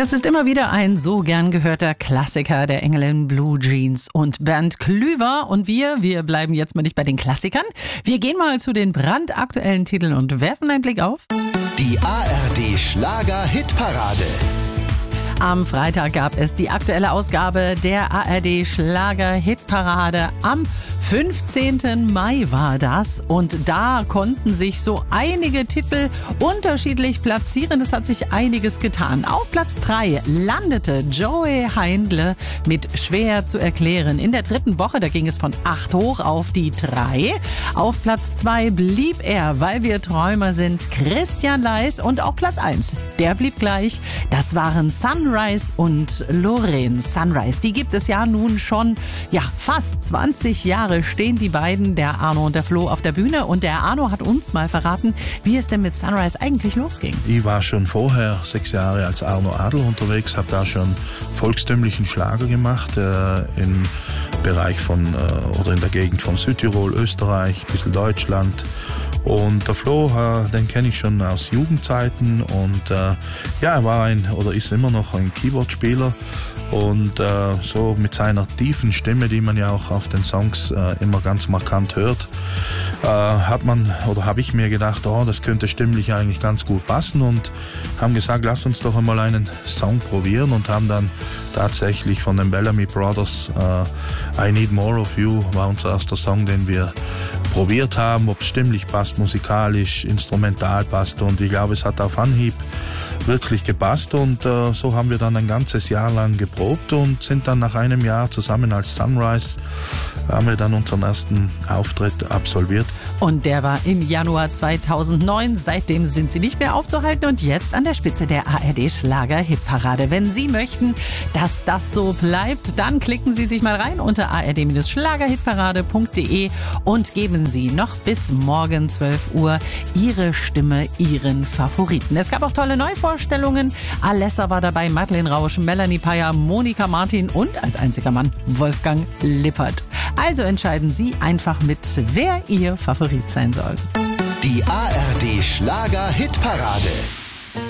Das ist immer wieder ein so gern gehörter Klassiker der Engel in Blue Jeans und Bernd Klüver. Und wir bleiben jetzt mal nicht bei den Klassikern. Wir gehen mal zu den brandaktuellen Titeln und werfen einen Blick auf Die ARD Schlager-Hitparade. Am Freitag gab es die aktuelle Ausgabe der ARD Schlager-Hitparade. Am 15. Mai war das und da konnten sich so einige Titel unterschiedlich platzieren. Es hat sich einiges getan. Auf Platz 3 landete Joey Heindle mit Schwer zu erklären. In der dritten Woche, da ging es von 8 hoch auf die 3. Auf Platz 2 blieb er, weil wir Träumer sind, Christian Leis, und auch Platz 1, der blieb gleich. Das waren Sunrise und Lorraine. Sunrise, die gibt es ja nun schon, fast 20 Jahre stehen die beiden, der Arno und der Flo, auf der Bühne. Und der Arno hat uns mal verraten, wie es denn mit Sunrise eigentlich losging. Ich war schon vorher 6 Jahre als Arno Adel unterwegs, habe da schon volkstümlichen Schlager gemacht, im Bereich oder in der Gegend von Südtirol, Österreich, ein bisschen Deutschland. Und der Flo, den kenne ich schon aus Jugendzeiten und er war ist immer noch ein Keyboard-Spieler und so mit seiner tiefen Stimme, die man ja auch auf den Songs immer ganz markant hört, habe ich mir gedacht, das könnte stimmlich eigentlich ganz gut passen und haben gesagt, lass uns doch einmal einen Song probieren und haben dann tatsächlich von den Bellamy Brothers I Need More of You war unser erster Song, den wir probiert haben, ob es stimmlich passt, musikalisch, instrumental passt, und ich glaube, es hat auf Anhieb wirklich gepasst und so haben wir dann ein ganzes Jahr lang geprobt und sind dann nach einem Jahr zusammen als Sunrise, haben wir dann unseren ersten Auftritt absolviert. Und der war im Januar 2009. Seitdem sind sie nicht mehr aufzuhalten und jetzt an der Spitze der ARD Schlager-Hitparade. Wenn Sie möchten, dass das so bleibt, dann klicken Sie sich mal rein unter ard-schlagerhitparade.de und geben Sie noch bis morgen 12 Uhr Ihre Stimme, Ihren Favoriten. Es gab auch tolle Neuvorstellungen. Alessa war dabei, Madeleine Rausch, Melanie Payer, Monika Martin und als einziger Mann Wolfgang Lippert. Also entscheiden Sie einfach mit, wer Ihr Favorit sein soll. Die ARD Schlager-Hitparade.